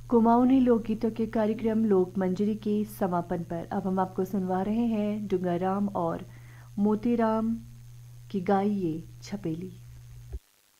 कुमाऊनी लोकगीतों के कार्यक्रम लोक मंजरी के समापन पर अब हम आपको सुनवा रहे हैं डुंगाराम और मोतीराम की गाई ये छपेली।